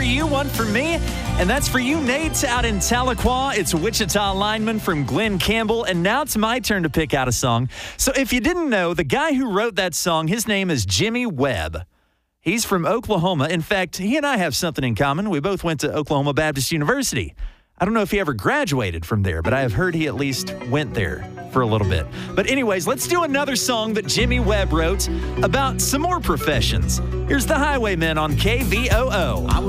you, one for me. And that's for you, Nate, out in Tahlequah. It's Wichita lineman from Glenn Campbell. And now it's my turn to pick out a song. So if you didn't know, the guy who wrote that song, his name is Jimmy Webb. He's from Oklahoma. In fact, he and I have something in common. We both went to Oklahoma Baptist University. I don't know if he ever graduated from there, but I have heard he at least went there for a little bit. But anyways, let's do another song that Jimmy Webb wrote about some more professions. Here's the Highwaymen on KVOO.